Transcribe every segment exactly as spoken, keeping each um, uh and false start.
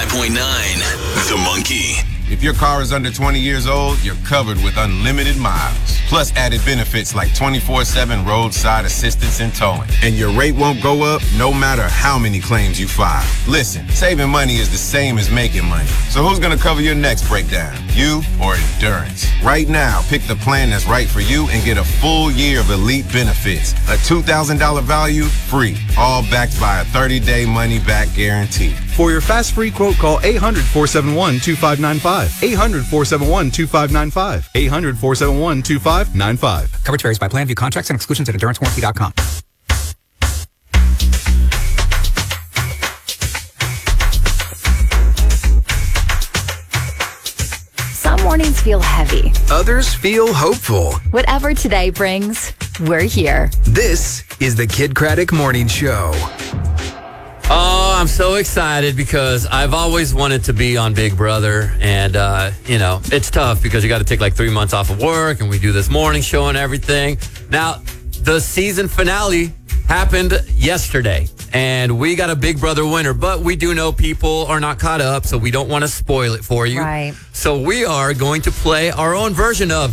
point nine, The Monkey. If your car is under twenty years old, you're covered with unlimited miles. Plus added benefits like twenty-four seven roadside assistance and towing. And your rate won't go up no matter how many claims you file. Listen, saving money is the same as making money. So who's going to cover your next breakdown? You or Endurance? Right now, pick the plan that's right for you and get a full year of elite benefits. A two thousand dollars value, free. All backed by a thirty-day money-back guarantee. For your fast free quote, call eight hundred, four seven one, two five nine five. eight hundred, four seven one, two five nine five. eight hundred, four seven one, two five nine five. Coverage varies by plan. View contracts and exclusions at endurance warranty dot com. Some mornings feel heavy. Others feel hopeful. Whatever today brings, we're here. This is the Kid Craddock Morning Show. Oh, I'm so excited because I've always wanted to be on Big Brother. And, uh, you know, it's tough because you got to take like three months off of work and we do this morning show and everything. Now, the season finale happened yesterday and we got a Big Brother winner, but we do know people are not caught up, so we don't want to spoil it for you. Right. So we are going to play our own version of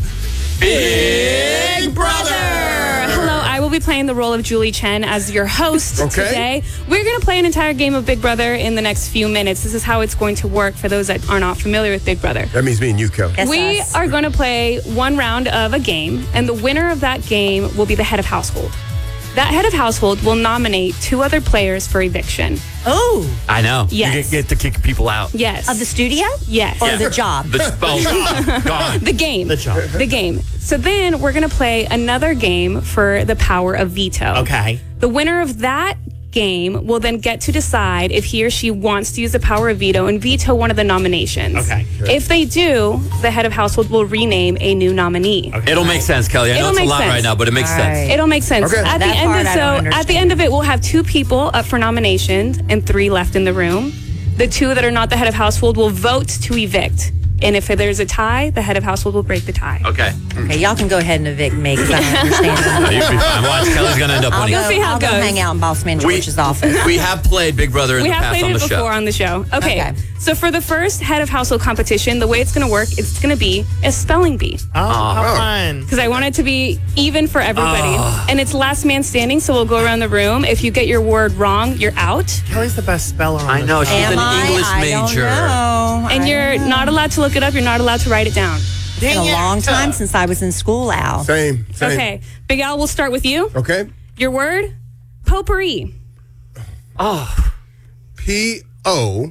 Big Brother. Hello, I will be playing the role of Julie Chen as your host Okay. today. We're going to play an entire game of Big Brother in the next few minutes. This is how it's going to work for those that are not familiar with Big Brother. That means me and you, Kelly. Yes, we us. are going to play one round of a game, and the winner of that game will be the head of household. That head of household will nominate two other players for eviction. Oh, I know. Yes. You get, get to kick people out. Yes. of the studio? Yes. Or the job? The, oh, gone. The game. The job. The game. So then we're going to play another game for the power of veto. Okay. The winner of that game will then get to decide if he or she wants to use the power of veto and veto one of the nominations. Okay. If they do, the head of household will rename a new nominee. Okay. It'll make sense, Kelly. I know It'll it's a make lot sense. right now, but it makes All sense. right. It'll make sense. Okay. At the That end part of I so don't at the understand. end of it, we'll have two people up for nominations and three left in the room. The two that are not the head of household will vote to evict. And if there's a tie, the head of household will break the tie. Okay. Okay, y'all can go ahead and evict me because I don't understand. No, you'll be fine. Watch, Kelly's going to end up I'll winning. go, You'll see how I'll it go goes. hang out in Boss Man George's office. We have played Big Brother in We the have past played on it the before show. on the show. Okay. Okay. So for the first head of household competition, the way it's going to work, it's going to be a spelling bee. Oh, how fun. Because I want it to be even for everybody. Oh. And it's last man standing, so we'll go around the room. If you get your word wrong, you're out. Kelly's the best speller on I the know, show. she's Am an I? English I major. don't know. And I you're don't know. not allowed to look it up. You're not allowed to write it down. It's been a long time since I was in school, Al. Same, same. Okay. Big Al, we'll start with you. Okay. Your word? Potpourri. Oh, P O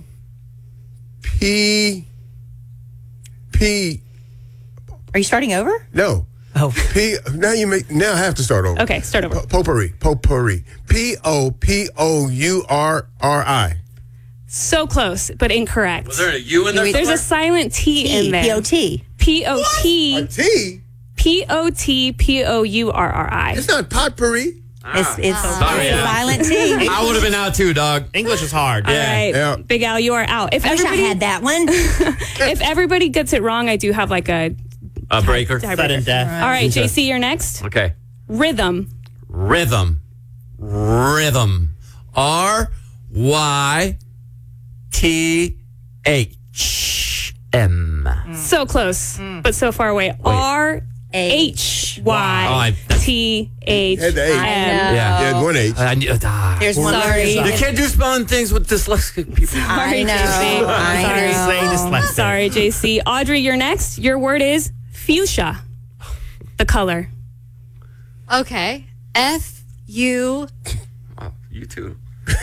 P P. Are you starting over? No. Oh. P. Now you make. Now I have to start over. Okay, start over. Po- Potpourri. Potpourri. P O P O U R R I. So close, but incorrect. was there a U in there? There's a silent T, T, in there. P O T. P O T. A T. P O T P O U R R I. It's not potpourri. It's, it's, Sorry, it's a Al. silent T. I would have been out too, dog. English is hard. All right. Yeah. Big Al, you are out. If I wish I everybody, had that one. if everybody gets it wrong, I do have like a A breaker. tiebreaker. Sudden death. All right, J C, you're next. Okay. Rhythm. Rhythm. Rhythm. R Y T H M. So close, but so far away. R H Y T H Had the H. M. Yeah. Yeah, had one H. I knew- ah. There's one Sorry. other You song. can't do spelling things with dyslexic people. I know. J C. I Sorry. know. Say dyslexic. Sorry, J C. Audrey, you're next. Your word is fuchsia. The color. Okay. F U. You too.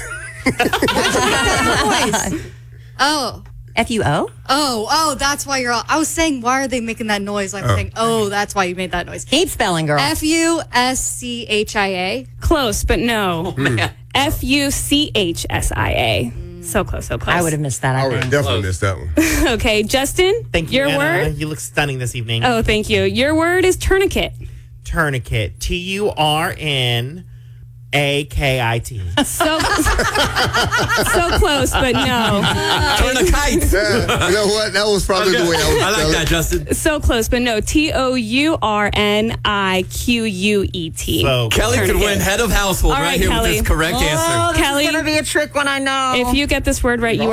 Oh. F U O? Oh, oh, that's why you're all. I was saying, why are they making that noise? I was saying, oh, that's why you made that noise. Keep spelling, girl. F U S C H I A. Close, but no. Man. F U C H S I A. So close, so close. I would have missed that. I I would think. have definitely missed that one. Okay, Justin. Thank you, Your Anna. word? You look stunning this evening. Oh, thank you. Your word is tourniquet. Tourniquet. T U R N A K I T. So, so close, but no. Turn a kite. Yeah, you know what? That was probably the way I was. I like that, Justin. So close, but no. T O U R N I Q U E T. So Kelly could Tourniquet. win head of household All right, right, here Kelly. with this correct answer. Oh, this Kelly. is going to be a trick when I know. If you get this word right, you